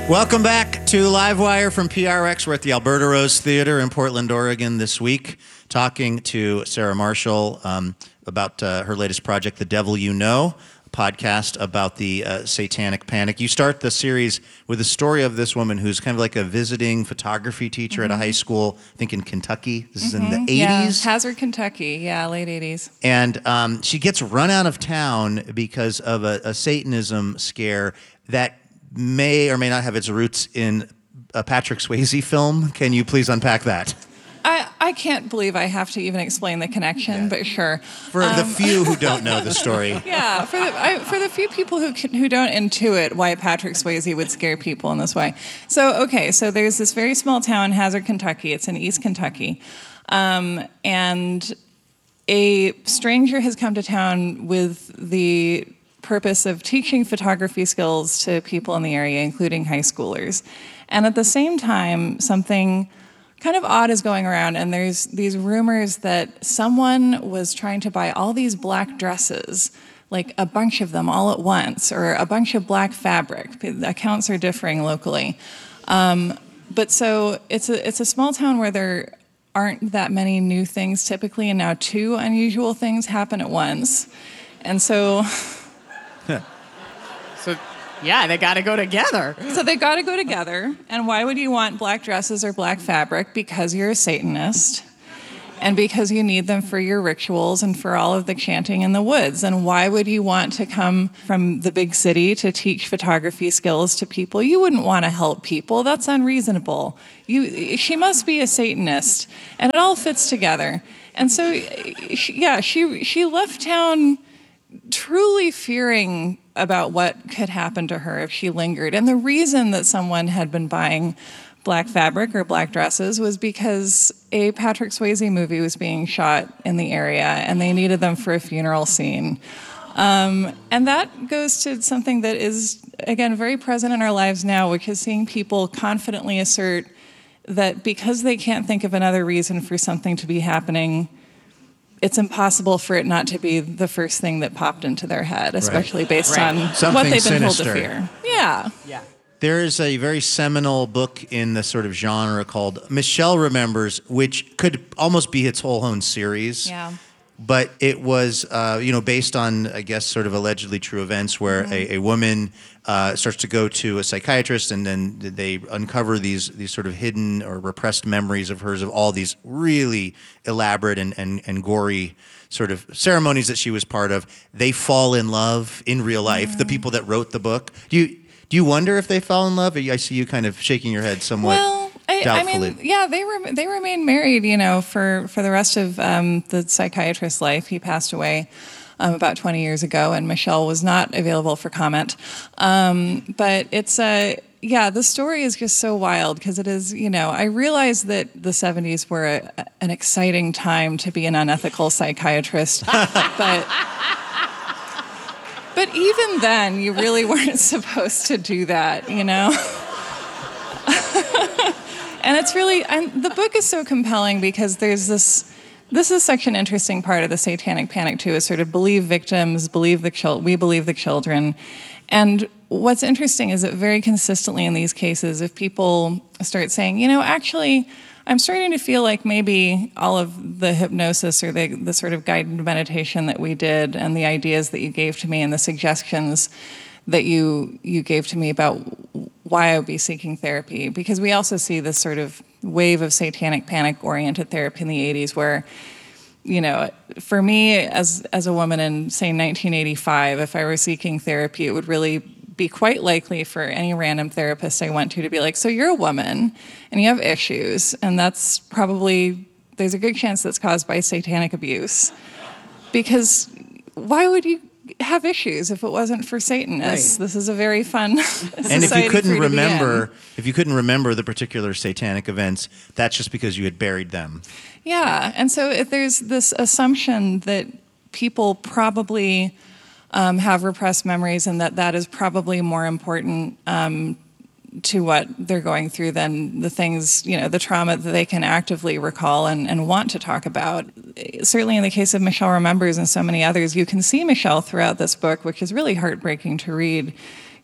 Welcome back to Livewire from PRX. We're at the Alberta Rose Theater in Portland, Oregon this week, talking to Sarah Marshall about her latest project, The Devil You Know, a podcast about the Satanic Panic. You start the series with a story of this woman who's kind of like a visiting photography teacher at a high school, I think in Kentucky. This is in the 80s. Yeah, Hazard, Kentucky. Yeah, late 80s. And she gets run out of town because of a Satanism scare that may or may not have its roots in a Patrick Swayze film. Can you please unpack that? I can't believe I have to even explain the connection, but sure. For the few who don't know the story. Yeah, for the few people who don't intuit why Patrick Swayze would scare people in this way. So there's this very small town, Hazard, Kentucky. It's in East Kentucky. And a stranger has come to town with the purpose of teaching photography skills to people in the area, including high schoolers. And at the same time, something kind of odd is going around, and there's these rumors that someone was trying to buy all these black dresses, like a bunch of them all at once, or a bunch of black fabric. The accounts are differing locally. But so it's a small town where there aren't that many new things typically, and now two unusual things happen at once. And so... Yeah, they got to go together. So they got to go together. And why would you want black dresses or black fabric? Because you're a Satanist. And because you need them for your rituals and for all of the chanting in the woods. And why would you want to come from the big city to teach photography skills to people? You wouldn't want to help people. That's unreasonable. She must be a Satanist. And it all fits together. And so, she left town truly fearing about what could happen to her if she lingered. And the reason that someone had been buying black fabric or black dresses was because a Patrick Swayze movie was being shot in the area and they needed them for a funeral scene. And that goes to something that is, again, very present in our lives now, which is seeing people confidently assert that because they can't think of another reason for something to be happening, it's impossible for it not to be the first thing that popped into their head, especially based on Something what they've been sinister. told to fear. Yeah. There is a very seminal book in the sort of genre called Michelle Remembers, which could almost be its whole own series. Yeah. But it was, based on, I guess, sort of allegedly true events where a woman starts to go to a psychiatrist, and then they uncover these sort of hidden or repressed memories of hers of all these really elaborate and gory sort of ceremonies that she was part of. They fall in love in real life, the people that wrote the book. Do you wonder if they fell in love? I see you kind of shaking your head somewhat. Well, I mean, yeah, they remained married, for the rest of the psychiatrist's life. He passed away about 20 years ago, and Michelle was not available for comment. But it's the story is just so wild because it is, I realize that the 70s were an exciting time to be an unethical psychiatrist, but even then, you really weren't supposed to do that, And it's really, the book is so compelling because there's this is such an interesting part of the Satanic Panic too, is sort of believe victims, we believe the children. And what's interesting is that very consistently in these cases, if people start saying, actually, I'm starting to feel like maybe all of the hypnosis or the sort of guided meditation that we did and the ideas that you gave to me and the suggestions that you gave to me about why I would be seeking therapy, because we also see this sort of wave of Satanic Panic-oriented therapy in the 80s where, for me as a woman in, say, 1985, if I were seeking therapy, it would really be quite likely for any random therapist I went to be like, so you're a woman and you have issues, and that's probably, there's a good chance that's caused by satanic abuse. Because why would you have issues if it wasn't for Satanists? Right. This is a very fun society. And if you couldn't remember the particular satanic events, that's just because you had buried them. Yeah, and so if there's this assumption that people probably have repressed memories, and that is probably more important to what they're going through than the things, the trauma that they can actively recall and want to talk about. Certainly in the case of Michelle Remembers and so many others, you can see Michelle throughout this book, which is really heartbreaking to read,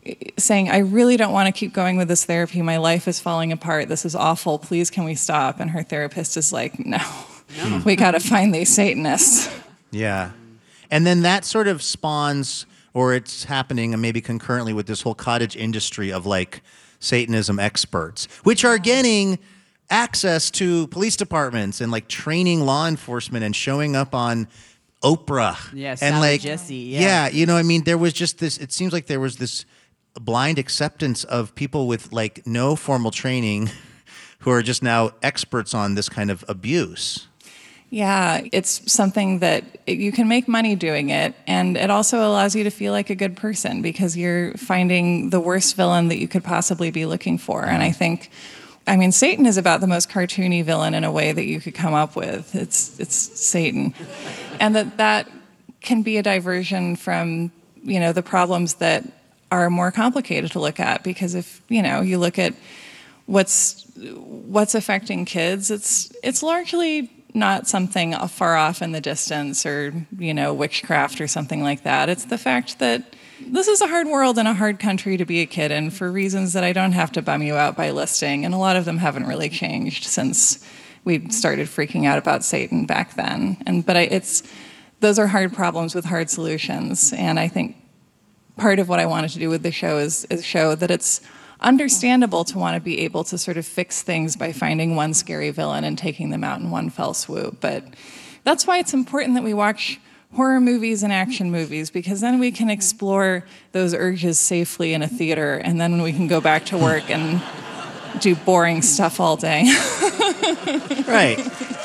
saying, I really don't want to keep going with this therapy. My life is falling apart. This is awful. Please, can we stop? And her therapist is like, no. We got to find these Satanists. Yeah. And then that sort of spawns, or it's happening, and maybe concurrently with this whole cottage industry of like Satanism experts, which are getting access to police departments and like training law enforcement and showing up on Oprah. Yeah, and Sally like Jesse, yeah, you know, I mean, there was just this. It seems like there was this blind acceptance of people with like no formal training, who are just now experts on this kind of abuse. Yeah, it's something that you can make money doing it, and it also allows you to feel like a good person because you're finding the worst villain that you could possibly be looking for. And I think, I mean, Satan is about the most cartoony villain in a way that you could come up with. It's Satan. And that can be a diversion from, you know, the problems that are more complicated to look at, because if, you know, you look at what's affecting kids, it's largely not something far off in the distance or, you know, witchcraft or something like that. It's the fact that this is a hard world and a hard country to be a kid in for reasons that I don't have to bum you out by listing. And a lot of them haven't really changed since we started freaking out about Satan back then. But those are hard problems with hard solutions. And I think part of what I wanted to do with the show is show that it's understandable to want to be able to sort of fix things by finding one scary villain and taking them out in one fell swoop. But that's why it's important that we watch horror movies and action movies, because then we can explore those urges safely in a theater, and then we can go back to work and do boring stuff all day. Right.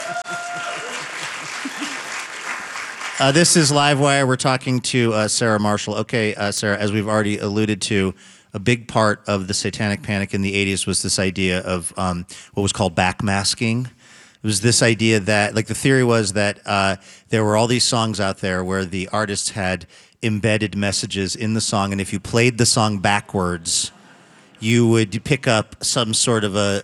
This is Livewire. We're talking to Sarah Marshall. Okay, Sarah, as we've already alluded to, a big part of the Satanic Panic in the 80s was this idea of what was called backmasking. It was this idea that, like, the theory was that there were all these songs out there where the artists had embedded messages in the song, and if you played the song backwards, you would pick up some sort of a